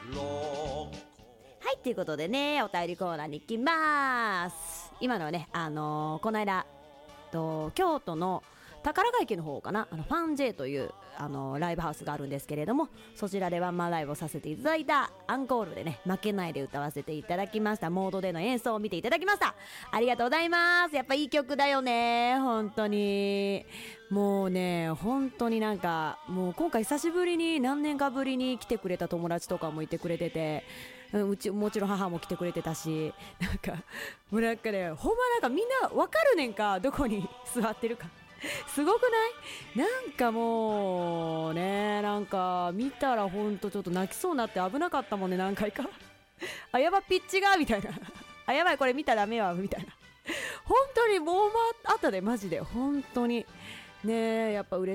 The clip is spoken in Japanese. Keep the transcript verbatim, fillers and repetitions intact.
はいということでね、お便りコーナーに行きます。今のはね、あのー、この間と京都の宝ヶ池の方かな、あのファン J というあのライブハウスがあるんですけれども、そちらでワンマンライブをさせていただいたアンコールでね、負けないで歌わせていただきました。モードでの演奏を見ていただきました。ありがとうございます。やっぱいい曲だよね、本当に。もうね、本当になんかもう今回久しぶりに、何年かぶりに来てくれた友達とかもいてくれてて、うちもちろん母も来てくれてたし、なんかもうなんかね、ほんまなんかみんなわかるねんか、どこに座ってるか。すごくない？なんかもうね、なんか見たらほんとちょっと泣きそうになって危なかったもんね、何回か。あ、やば、ピッチがみたいな。あ、やばい、これ見たらダメわみたいな。本当にもうまあったで、マジで本当にね。やっぱ嬉